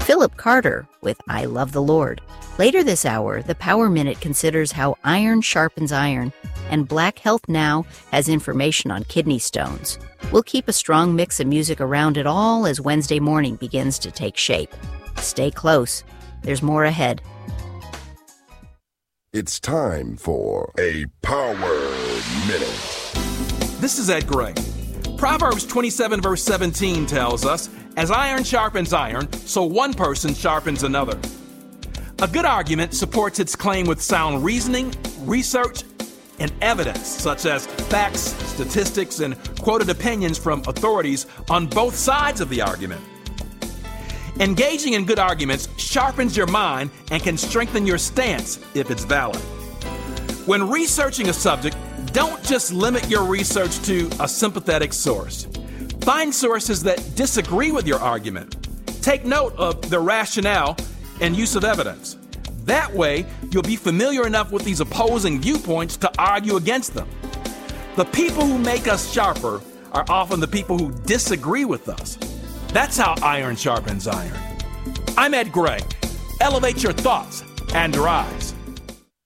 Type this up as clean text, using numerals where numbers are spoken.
Philip Carter with I Love the Lord. Later this hour, the Power Minute considers how iron sharpens iron, and Black Health Now has information on kidney stones. We'll keep a strong mix of music around it all as Wednesday morning begins to take shape. Stay close. There's more ahead. It's time for a Power Minute. This is Ed Gray. Proverbs 27 verse 17 tells us, as iron sharpens iron, so one person sharpens another. A good argument supports its claim with sound reasoning, research, and evidence, such as facts, statistics, and quoted opinions from authorities on both sides of the argument. Engaging in good arguments sharpens your mind and can strengthen your stance if it's valid. When researching a subject, don't just limit your research to a sympathetic source. Find sources that disagree with your argument. Take note of the rationale and use of evidence. That way, you'll be familiar enough with these opposing viewpoints to argue against them. The people who make us sharper are often the people who disagree with us. That's how iron sharpens iron. I'm Ed Gray. Elevate your thoughts and rise.